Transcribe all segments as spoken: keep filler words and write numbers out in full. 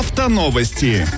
Автоновости.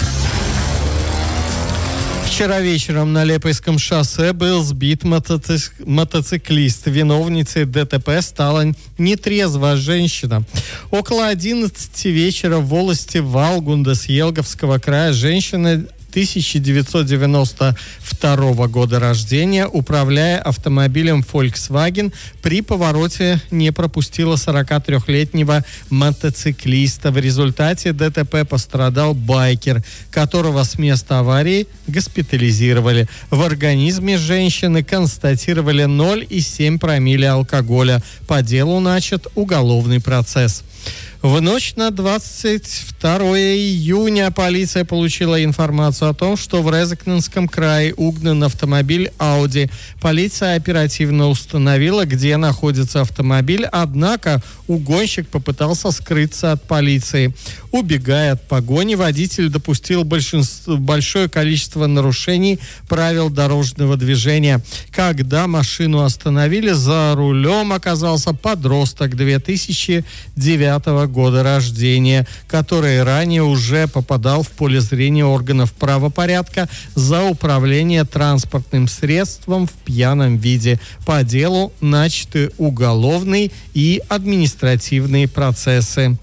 Вчера вечером на Лепойском шоссе был сбит мотоци... мотоциклист. Виновницей ДТП стала нетрезвая женщина. Около одиннадцати вечера в волости Валгунда с Елговского края женщина тысяча девятьсот девяносто второго года рождения, управляя автомобилем Volkswagen, при повороте не пропустила сорокатрёхлетнего мотоциклиста. В результате ДТП пострадал байкер, которого с места аварии госпитализировали. В организме женщины констатировали ноль и семь промилле алкоголя. По делу начат уголовный процесс. В ночь на двадцать второе июня полиция получила информацию о том, что в Резекненском крае угнан автомобиль Audi. Полиция оперативно установила, где находится автомобиль, однако угонщик попытался скрыться от полиции. Убегая от погони, водитель допустил большинство, большое количество нарушений правил дорожного движения. Когда машину остановили, за рулем оказался подросток две тысячи девятого года рождения, который ранее уже попадал в поле зрения органов правопорядка за управление транспортным средством в пьяном виде. По делу начаты уголовные и административные процессы.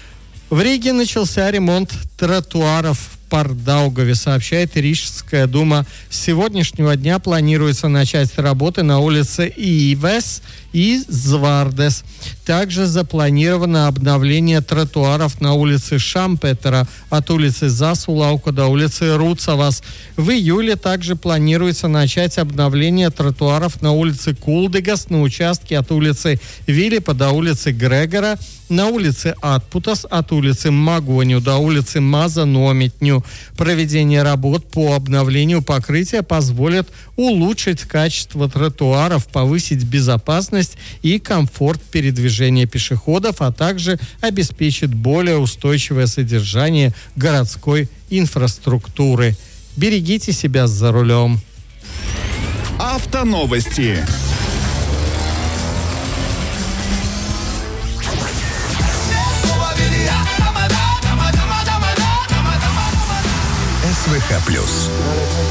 В Риге начался ремонт тротуаров в Пардаугаве, сообщает Рижская дума. С сегодняшнего дня планируется начать работы на улице Ивес и Звардес. Также запланировано обновление тротуаров на улице Шампетера от улицы Засулаука до улицы Руцавас. В июле также планируется начать обновление тротуаров на улице Кулдегас, на участке от улицы Вилипа до улицы Грегора, на улице Атпутас от улицы Магоню до улицы Маза-Нометню. Проведение работ по обновлению покрытия позволит улучшить качество тротуаров, повысить безопасность и комфорт передвижения пешеходов, а также обеспечит более устойчивое содержание городской инфраструктуры. Берегите себя за рулем. Автоновости. СВХ плюс.